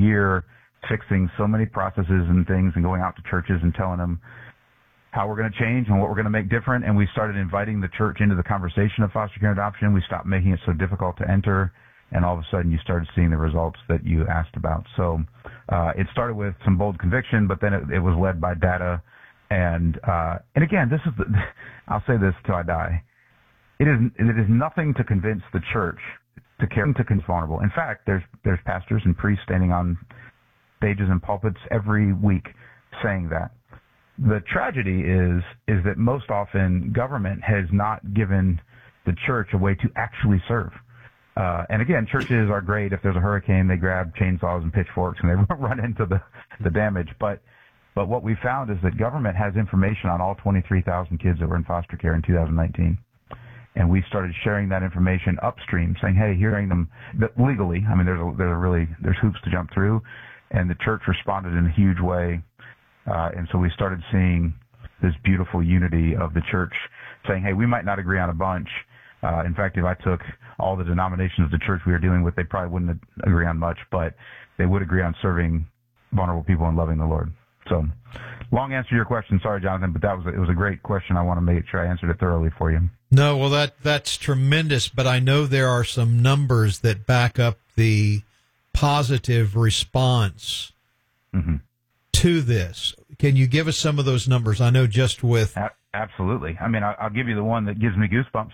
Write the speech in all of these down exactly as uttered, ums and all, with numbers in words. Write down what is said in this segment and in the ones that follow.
year fixing so many processes and things and going out to churches and telling them how we're going to change and what we're going to make different. And we started inviting the church into the conversation of foster care and adoption. We stopped making it so difficult to enter. And all of a sudden you started seeing the results that you asked about. So uh, it started with some bold conviction, but then it, it was led by data. And uh, and again, this is the, I'll say this till I die. It is it is nothing to convince the church to care to convince vulnerable. In fact, there's there's pastors and priests standing on stages and pulpits every week saying that. The tragedy is is that most often government has not given the church a way to actually serve. Uh, and again, churches are great. If there's a hurricane, they grab chainsaws and pitchforks and they run into the, the damage. But but what we found is that government has information on all twenty-three thousand kids that were in foster care in two thousand nineteen. And we started sharing that information upstream, saying, hey, hearing them legally. I mean, there's a, there's a really, there's hoops to jump through. And the church responded in a huge way. Uh, and so we started seeing this beautiful unity of the church saying, hey, we might not agree on a bunch. Uh, in fact, if I took all the denominations of the church we were dealing with, they probably wouldn't agree on much, but they would agree on serving vulnerable people and loving the Lord. So, long answer to your question. Sorry, Jonathan, but that was a, it was a great question. I want to make sure I answered it thoroughly for you. No, well, that that's tremendous, but I know there are some numbers that back up the positive response mm-hmm. to this. Can you give us some of those numbers? I know just with... A- absolutely. I mean, I, I'll give you the one that gives me goosebumps.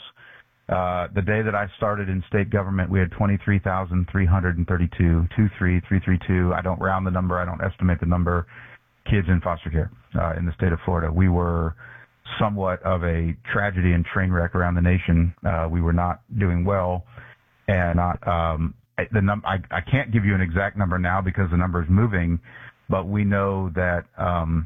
Uh, the day that I started in state government, we had twenty-three thousand three hundred thirty-two, two three three three two. I don't round the number. I don't estimate the number. Kids in foster care uh, in the state of Florida. We were somewhat of a tragedy and train wreck around the nation. Uh, we were not doing well, and not um, the num- I, I can't give you an exact number now because the number is moving, but we know that um,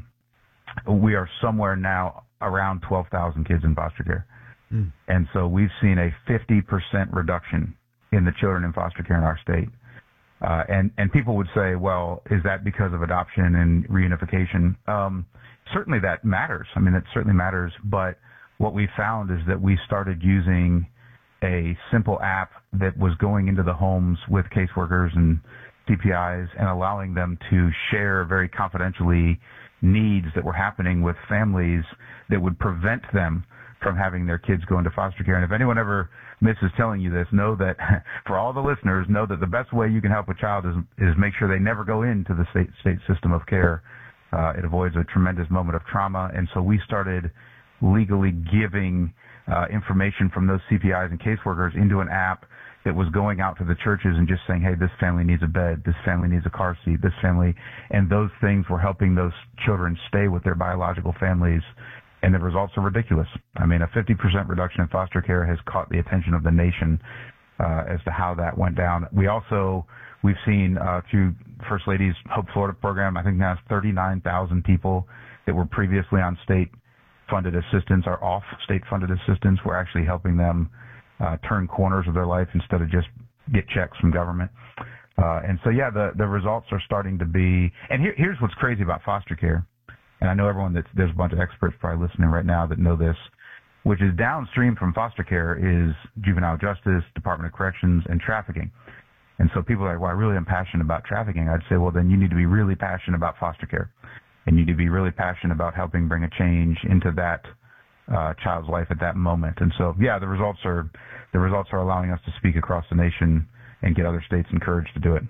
we are somewhere now around twelve thousand kids in foster care. Mm. And so we've seen a fifty percent reduction in the children in foster care in our state. Uh, and, and people would say, well, is that because of adoption and reunification? Um, certainly that matters. I mean, it certainly matters. But what we found is that we started using a simple app that was going into the homes with caseworkers and C P Is and allowing them to share very confidentially needs that were happening with families that would prevent them from having their kids go into foster care. And if anyone ever misses telling you this, know that for all the listeners, know that the best way you can help a child is is make sure they never go into the state state system of care. Uh, it avoids a tremendous moment of trauma. And so we started legally giving uh, information from those C P Is and caseworkers into an app that was going out to the churches and just saying, hey, this family needs a bed, this family needs a car seat, this family, and those things were helping those children stay with their biological families. And the results are ridiculous. I mean, a fifty percent reduction in foster care has caught the attention of the nation uh, as to how that went down. We also, we've seen uh, through First Lady's Hope Florida program, I think now it's thirty-nine thousand people that were previously on state-funded assistance or off state-funded assistance. We're actually helping them uh, turn corners of their life instead of just get checks from government. Uh, and so, yeah, the, the results are starting to be, and here, here's what's crazy about foster care. And I know everyone that's, there's a bunch of experts probably listening right now that know this, which is downstream from foster care is juvenile justice, Department of Corrections, and trafficking. And so people are like, well, I really am passionate about trafficking. I'd say, well, then you need to be really passionate about foster care. And you need to be really passionate about helping bring a change into that uh, child's life at that moment. And so, yeah, the results are the results are allowing us to speak across the nation and get other states encouraged to do it.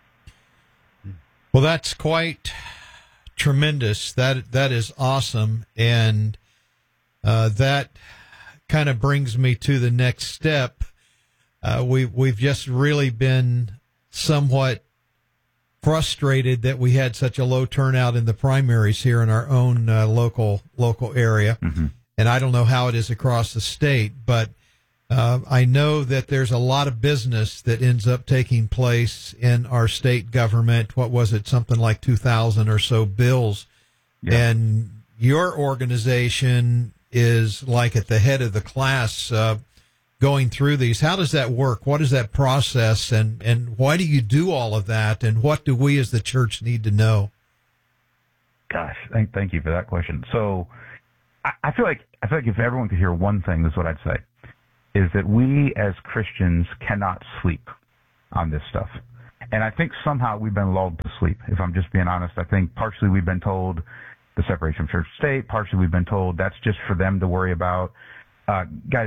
Well, that's quite tremendous. That that is awesome, and uh, that kind of brings me to the next step. Uh, we we've just really been somewhat frustrated that we had such a low turnout in the primaries here in our own uh, local local area, mm-hmm. and I don't know how it is across the state, but uh, I know that there's a lot of business that ends up taking place in our state government. What was it? Something like two thousand or so bills. Yeah. And your organization is like at the head of the class uh, going through these. How does that work? What is that process? And, and why do you do all of that? And what do we as the church need to know? Gosh, thank, thank you for that question. So I, I feel like I feel like if everyone could hear one thing, this is what I'd say. Is that we as Christians cannot sleep on this stuff. And I think somehow we've been lulled to sleep, if I'm just being honest. I think partially we've been told the separation of church and state, partially we've been told that's just for them to worry about. Uh, guys,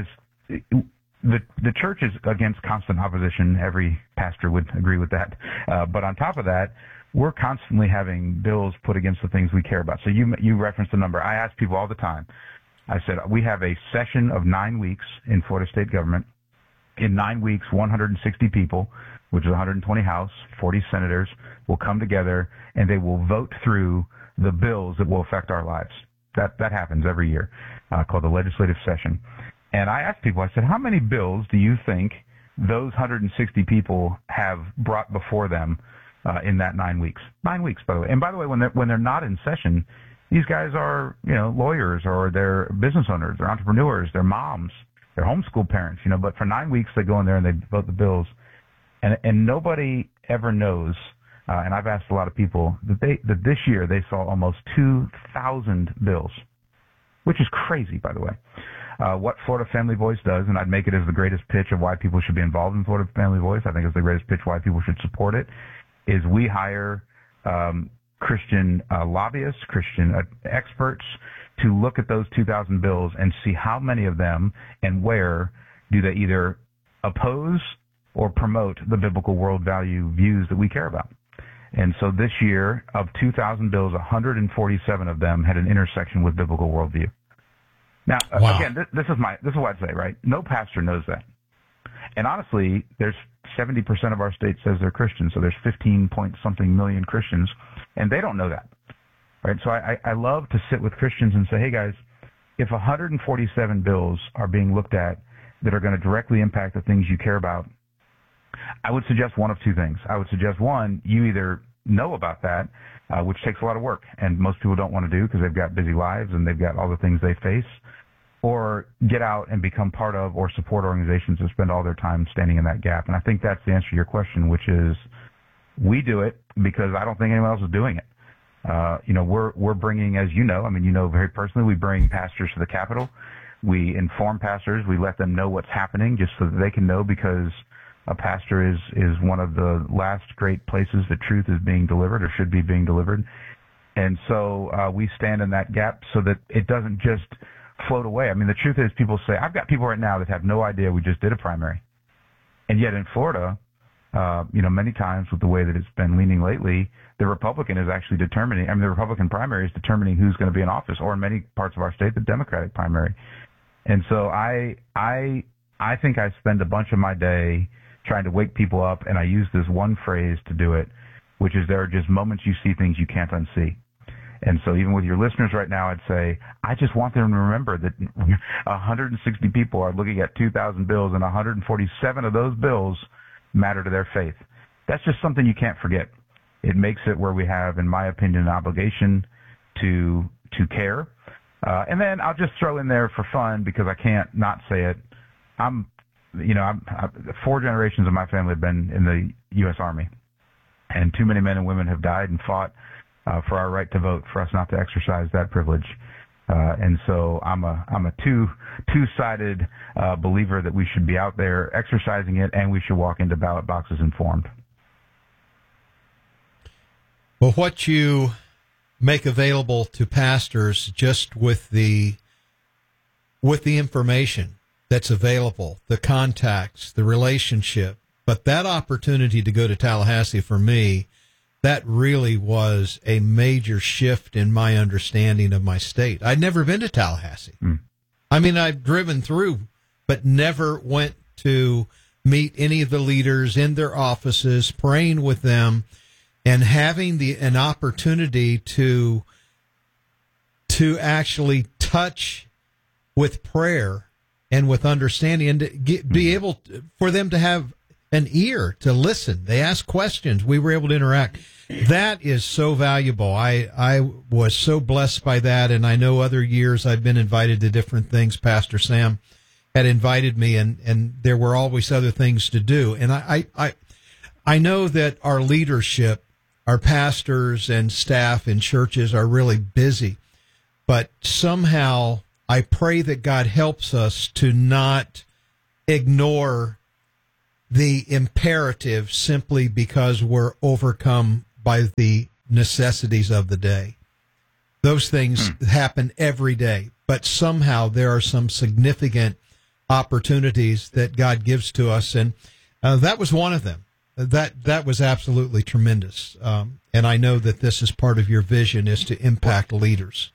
the the church is against constant opposition. Every pastor would agree with that. Uh, but on top of that, we're constantly having bills put against the things we care about. So you you referenced the number. I ask people all the time. I said, we have a session of nine weeks in Florida state government. In nine weeks, one hundred sixty people, which is one hundred twenty House, forty senators, will come together and they will vote through the bills that will affect our lives. That that happens every year, uh, called the legislative session. And I asked people, I said, how many bills do you think those one hundred sixty people have brought before them uh, in that nine weeks? Nine weeks, by the way. And by the way, when they're, when they're not in session, these guys are, you know, lawyers or they're business owners, they're entrepreneurs, they're moms, they're homeschool parents, you know, but for nine weeks they go in there and they vote the bills. And, and nobody ever knows, uh, and I've asked a lot of people, that they that this year they saw almost two thousand bills, which is crazy, by the way. Uh, what Florida Family Voice does, and I'd make it as the greatest pitch of why people should be involved in Florida Family Voice, I think it's the greatest pitch why people should support it, is we hire um, Christian uh, lobbyists, Christian uh, experts to look at those two thousand bills and see how many of them and where do they either oppose or promote the biblical world value views that we care about. And so this year, of two thousand bills, one hundred forty-seven of them had an intersection with biblical worldview. Now, wow. again, this, this is my this is what I'd say, right? No pastor knows that. And honestly, there's seventy percent of our state says they're Christians, so there's fifteen point something million Christians, and they don't know that, right? So I, I love to sit with Christians and say, hey guys, if one hundred forty-seven bills are being looked at that are going to directly impact the things you care about, I would suggest one of two things. I would suggest, one, you either know about that, uh, which takes a lot of work, and most people don't want to do because they've got busy lives and they've got all the things they face, or get out and become part of or support organizations that spend all their time standing in that gap. And I think that's the answer to your question, which is we do it because I don't think anyone else is doing it. Uh, you know, we're we're bringing, as you know, I mean, you know very personally, we bring pastors to the Capitol. We inform pastors. We let them know what's happening just so that they can know, because a pastor is, is one of the last great places that truth is being delivered or should be being delivered. And so uh, we stand in that gap so that it doesn't just float away. I mean, the truth is, people say, I've got people right now that have no idea we just did a primary. And yet in Florida, uh, you know, many times with the way that it's been leaning lately, the Republican is actually determining, I mean, the Republican primary is determining who's going to be in office, or in many parts of our state, the Democratic primary. And so I, I, I think I spend a bunch of my day trying to wake people up, and I use this one phrase to do it, which is there are just moments you see things you can't unsee. And so even with your listeners right now, I'd say, I just want them to remember that one hundred sixty people are looking at two thousand bills, and one hundred forty-seven of those bills matter to their faith. That's just something you can't forget. It makes it where we have, in my opinion, an obligation to to care. Uh, and then I'll just throw in there for fun, because I can't not say it. I'm, you know, I'm, I'm, four generations of my family have been in the U S Army, and too many men and women have died and fought uh, for our right to vote, for us not to exercise that privilege. Uh, and so I'm a I'm a two two-sided uh, believer that we should be out there exercising it, and we should walk into ballot boxes informed. Well, what you make available to pastors, just with the with the information that's available, the contacts, the relationship, but that opportunity to go to Tallahassee, for me, that really was a major shift in my understanding of my state. I'd never been to Tallahassee. Mm. I mean, I've driven through, but never went to meet any of the leaders in their offices, praying with them, and having the an opportunity to to actually touch with prayer and with understanding, and to get, be able to, for them to have an ear to listen. They ask questions. We were able to interact. That is so valuable. I, I was so blessed by that. And I know other years I've been invited to different things. Pastor Sam had invited me, and, and there were always other things to do. And I, I, I, I know that our leadership, our pastors and staff in churches, are really busy, but somehow I pray that God helps us to not ignore the imperative simply because we're overcome by the necessities of the day. Those things hmm. happen every day, but somehow there are some significant opportunities that God gives to us, and uh, that was one of them. That that was absolutely tremendous, um, and I know that this is part of your vision, is to impact leaders.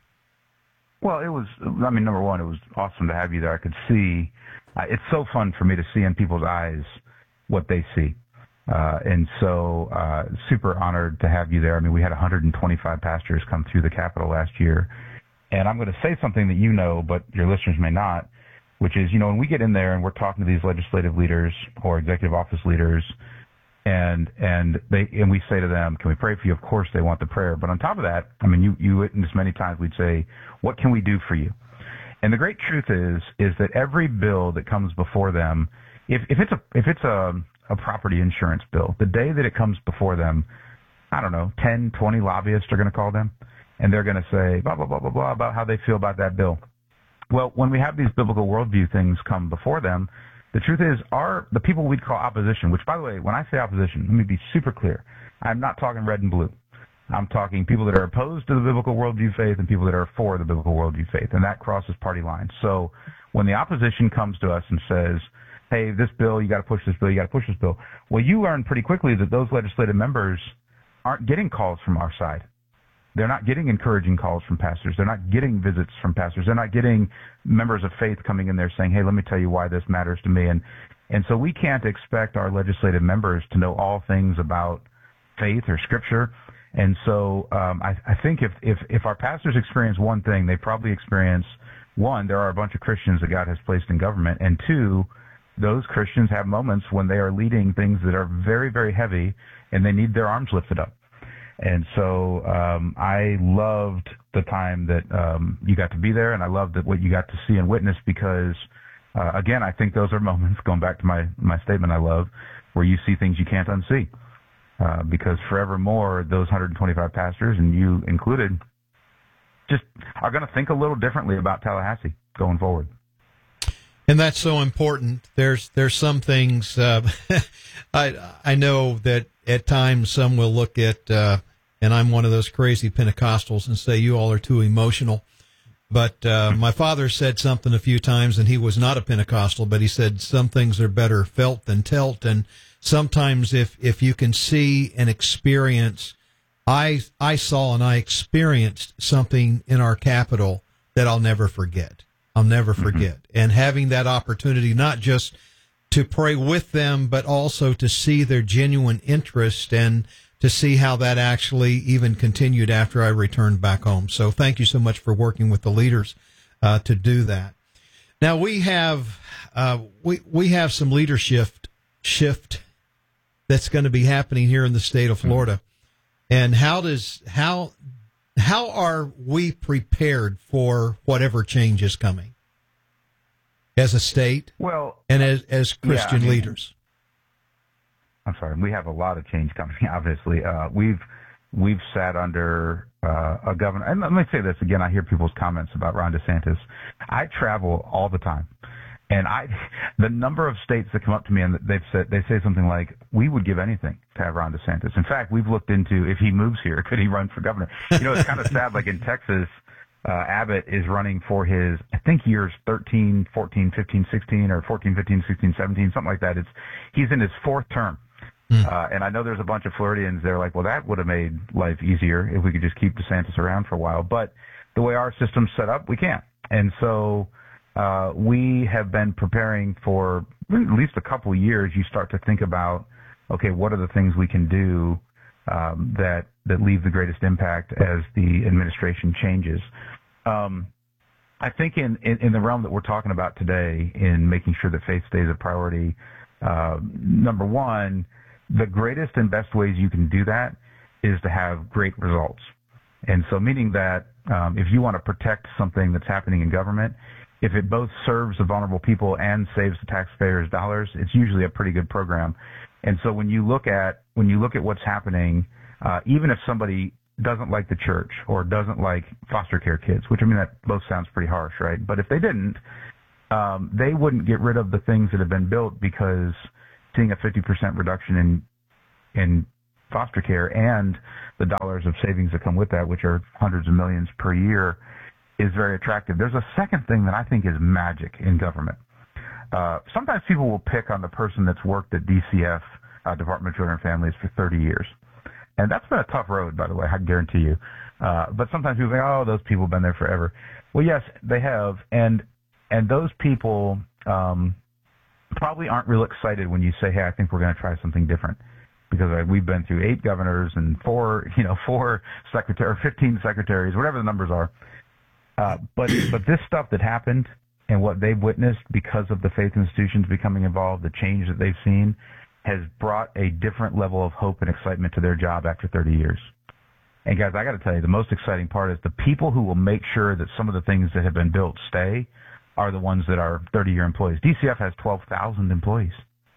Well, it was, I mean, number one, it was awesome to have you there. I could see, uh, it's so fun for me to see in people's eyes what they see. Uh, and so, uh, super honored to have you there. I mean, we had one hundred twenty-five pastors come through the Capitol last year. And I'm going to say something that you know, but your listeners may not, which is, you know, when we get in there and we're talking to these legislative leaders or executive office leaders, and, and they, and we say to them, can we pray for you? Of course they want the prayer. But on top of that, I mean, you, you witness many times, we'd say, what can we do for you? And the great truth is, is that every bill that comes before them, if, if it's a, if it's a, a property insurance bill, the day that it comes before them, I don't know, ten, twenty lobbyists are going to call them, and they're going to say blah, blah, blah, blah, blah about how they feel about that bill. Well, when we have these biblical worldview things come before them, the truth is our, the people we'd call opposition, which, by the way, when I say opposition, let me be super clear. I'm not talking red and blue. I'm talking people that are opposed to the biblical worldview faith and people that are for the biblical worldview faith, and that crosses party lines. So when the opposition comes to us and says, hey, this bill, you got to push this bill, you got to push this bill. Well, you learn pretty quickly that those legislative members aren't getting calls from our side. They're not getting encouraging calls from pastors. They're not getting visits from pastors. They're not getting members of faith coming in there saying, hey, let me tell you why this matters to me. And, and so we can't expect our legislative members to know all things about faith or scripture. And so um, I, I think if, if, if our pastors experience one thing, they probably experience, one, there are a bunch of Christians that God has placed in government, and two, those Christians have moments when they are leading things that are very, very heavy, and they need their arms lifted up. And so um, I loved the time that um, you got to be there, and I loved that what you got to see and witness because, uh, again, I think those are moments, going back to my, my statement I love, where you see things you can't unsee. Uh, because forevermore, those one hundred twenty-five pastors, and you included, just are going to think a little differently about Tallahassee going forward. And that's so important. There's there's some things uh, I I know that at times some will look at, uh, and I'm one of those crazy Pentecostals, and say you all are too emotional. But uh, my father said something a few times, and he was not a Pentecostal, but he said some things are better felt than telt. And sometimes if if you can see and experience, I I saw and I experienced something in our Capitol that I'll never forget. I'll never forget. Mm-hmm. And having that opportunity, not just to pray with them, but also to see their genuine interest and to see how that actually even continued after I returned back home. So thank you so much for working with the leaders uh, to do that. Now we have uh, we we have some leadership shift that's going to be happening here in the state of Florida. And how does how how are we prepared for whatever change is coming as a state? Well, and as as Christian yeah, I mean, leaders. I'm sorry. We have a lot of change coming. Obviously, uh, we've we've sat under uh, a governor. And let me say this again. I hear people's comments about Ron DeSantis. I travel all the time. And I, the number of states that come up to me and they've said, they say something like, we would give anything to have Ron DeSantis. In fact, we've looked into if he moves here, could he run for governor? You know, it's kind of sad. Like in Texas, uh, Abbott is running for his, I think years thirteen, fourteen, fifteen, sixteen, or fourteen, fifteen, sixteen, seventeen, something like that. It's, he's in his fourth term. Mm. Uh, and I know there's a bunch of Floridians that are like, well, that would have made life easier if we could just keep DeSantis around for a while. But the way our system's set up, we can't. And so, Uh, we have been preparing for at least a couple of years. You start to think about, okay, what are the things we can do um, that that leave the greatest impact as the administration changes. Um, I think in, in, in the realm that we're talking about today, in making sure that faith stays a priority, uh, number one, the greatest and best ways you can do that is to have great results. And so meaning that um, if you want to protect something that's happening in government, if it both serves the vulnerable people and saves the taxpayers' dollars, it's usually a pretty good program. And so when you look at when you look at what's happening, uh, even if somebody doesn't like the church or doesn't like foster care kids, which I mean that both sounds pretty harsh, right? But if they didn't, um, they wouldn't get rid of the things that have been built because seeing a fifty percent reduction in in foster care and the dollars of savings that come with that, which are hundreds of millions per year, is very attractive. There's a second thing that I think is magic in government. Uh, sometimes people will pick on the person that's worked at D C F, uh, Department of Children and Families, for thirty years. And that's been a tough road, by the way, I can guarantee you. Uh, but sometimes people think, oh, those people have been there forever. Well, yes, they have. And and those people um, probably aren't real excited when you say, hey, I think we're going to try something different. Because uh, we've been through eight governors and four, you know, four secretaries, fifteen secretaries, whatever the numbers are. Uh, but but this stuff that happened and what they've witnessed because of the faith institutions becoming involved, the change that they've seen, has brought a different level of hope and excitement to their job after thirty years. And guys, I got to tell you, the most exciting part is the people who will make sure that some of the things that have been built stay are the ones that are thirty-year employees. D C F has twelve thousand employees.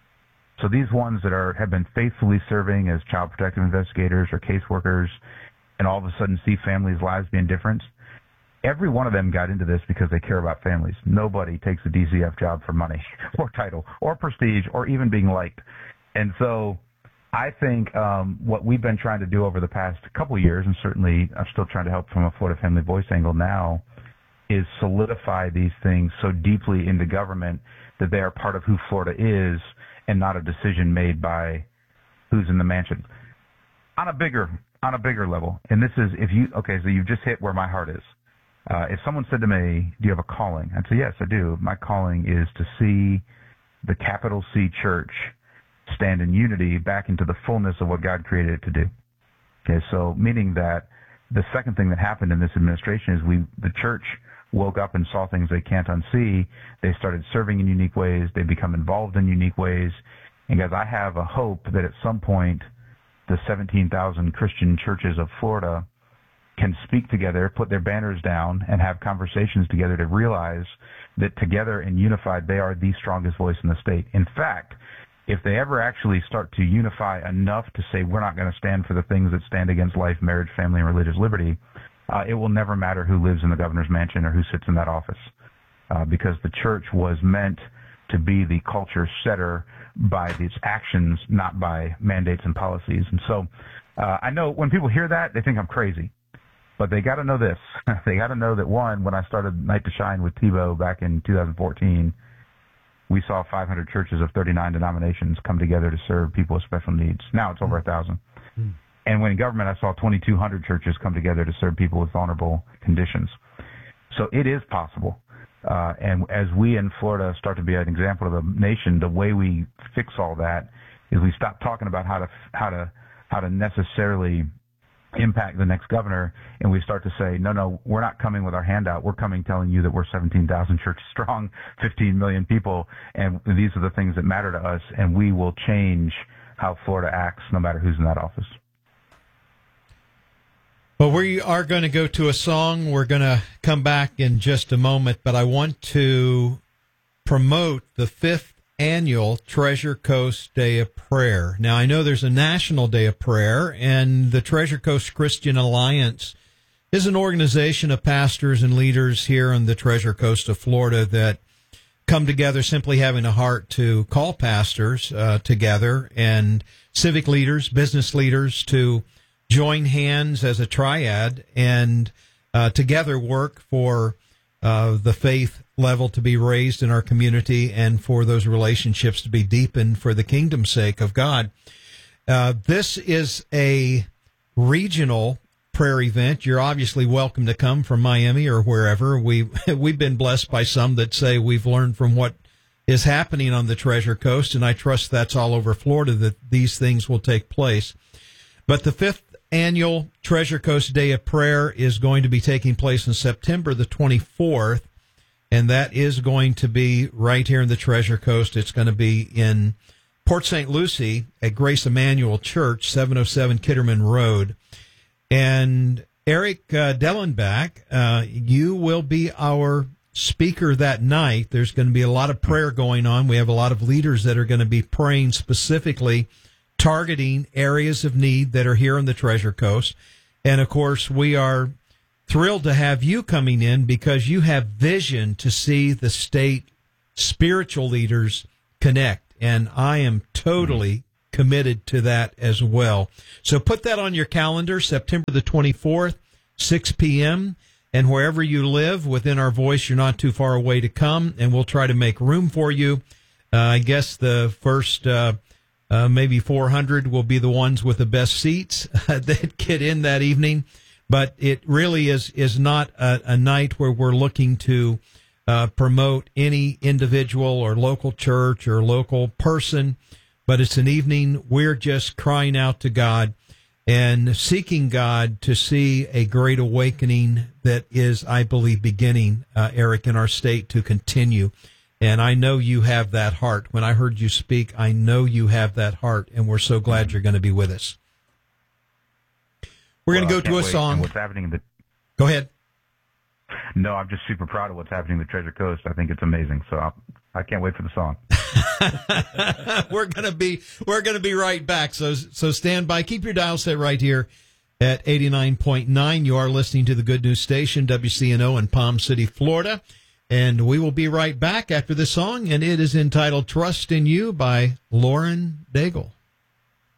So these ones that are have been faithfully serving as child protective investigators or caseworkers and all of a sudden see families' lives being different, every one of them got into this because they care about families. Nobody takes a D C F job for money or title or prestige or even being liked. And so I think um, what we've been trying to do over the past couple of years, and certainly I'm still trying to help from a Florida Family Voice angle now, is solidify these things so deeply into government that they are part of who Florida is and not a decision made by who's in the mansion. On a bigger, on a bigger level, and this is if you, okay, so you've just hit where my heart is. Uh, if someone said to me, do you have a calling? I'd say, yes, I do. My calling is to see the capital C church stand in unity back into the fullness of what God created it to do. Okay, so meaning that the second thing that happened in this administration is we, the church woke up and saw things they can't unsee. They started serving in unique ways. They become involved in unique ways. And guys, I have a hope that at some point the seventeen thousand Christian churches of Florida can speak together, put their banners down, and have conversations together to realize that together and unified, they are the strongest voice in the state. In fact, if they ever actually start to unify enough to say we're not going to stand for the things that stand against life, marriage, family, and religious liberty, uh, it will never matter who lives in the governor's mansion or who sits in that office, uh, because the church was meant to be the culture setter by its actions, not by mandates and policies. And so uh, I know when people hear that, they think I'm crazy. But they got to know this. They got to know that, one, when I started Night to Shine with Tebow back in two thousand fourteen, we saw five hundred churches of thirty-nine denominations come together to serve people with special needs. Now it's over one thousand. Mm. And when in government, I saw twenty-two hundred churches come together to serve people with vulnerable conditions. So it is possible. Uh, and as we in Florida start to be an example of the nation, the way we fix all that is we stop talking about how to how to how to necessarily impact the next governor, and we start to say, no, no, we're not coming with our hand out. We're coming telling you that we're seventeen thousand churches strong, fifteen million people, and these are the things that matter to us, and we will change how Florida acts no matter who's in that office. Well, we are going to go to a song. We're going to come back in just a moment, but I want to promote the fifth annual Treasure Coast Day of Prayer. Now, I know there's a National Day of Prayer, and the Treasure Coast Christian Alliance is an organization of pastors and leaders here on the Treasure Coast of Florida that come together simply having a heart to call pastors uh, together and civic leaders, business leaders to join hands as a triad and uh, together work for uh, the faith level to be raised in our community and for those relationships to be deepened for the kingdom's sake of God. Uh, this is a regional prayer event. You're obviously welcome to come from Miami or wherever. We, we've been blessed by some that say we've learned from what is happening on the Treasure Coast, and I trust that's all over Florida that these things will take place. But the fifth annual Treasure Coast Day of Prayer is going to be taking place on September the twenty-fourth. And that is going to be right here in the Treasure Coast. It's going to be in Port Saint Lucie at Grace Emmanuel Church, seven oh seven Kitterman Road. And Eric uh, Dellenbach, uh, you will be our speaker that night. There's going to be a lot of prayer going on. We have a lot of leaders that are going to be praying specifically, targeting areas of need that are here on the Treasure Coast. And, of course, we are thrilled to have you coming in because you have vision to see the state spiritual leaders connect and I am totally committed to that as well. So put that on your calendar, September the twenty-fourth, six p.m., and wherever you live within our voice, you're not too far away to come, and we'll try to make room for you. Uh, I guess the first uh, uh, maybe four hundred will be the ones with the best seats that get in that evening. But it really is is not a, a night where we're looking to uh, promote any individual or local church or local person, but it's an evening we're just crying out to God and seeking God to see a great awakening that is, I believe, beginning, uh, Eric, in our state to continue. And I know you have that heart. When I heard you speak, I know you have that heart, and we're so glad you're going to be with us. We're well, going to go to a wait. song. And what's happening in the... Go ahead. No, I'm just super proud of what's happening in the Treasure Coast. I think it's amazing. So I'll, I can't wait for the song. we're going to be we're going to be right back. So so stand by. Keep your dial set right here at eighty-nine point nine. You are listening to the Good News Station, W C N O in Palm City, Florida. And we will be right back after this song, and it is entitled Trust in You by Lauren Daigle.